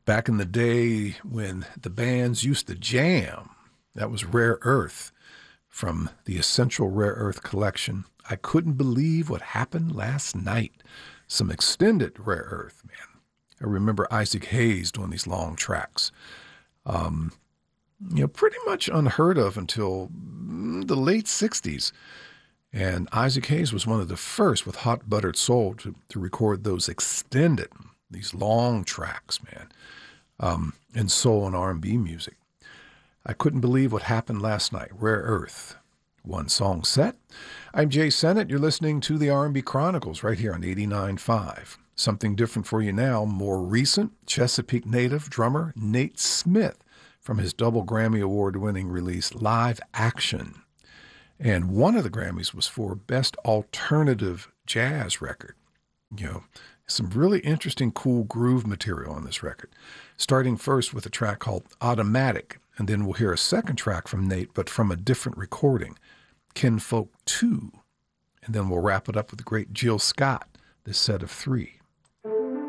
Back in the day when the bands used to jam, that was Rare Earth from the Essential Rare Earth collection. I couldn't believe what happened last night. Some extended Rare Earth, man. I remember Isaac Hayes doing these long tracks. Pretty much unheard of until the late 60s. And Isaac Hayes was one of the first with Hot Buttered Soul to record those extended, these long tracks, man, in soul and R&B music. I couldn't believe what happened last night. Rare Earth. One song set. I'm Jay Sennett. You're listening to the R&B Chronicles right here on 89.5. Something different for you now. More recent, Chesapeake native drummer Nate Smith from his double Grammy Award-winning release Live Action. And one of the Grammys was for Best Alternative Jazz Record. Some really interesting, cool groove material on this record. Starting first with a track called Automatic, and then we'll hear a second track from Nate, but from a different recording, Kinfolk 2. And then we'll wrap it up with the great Jill Scott, this set of 3.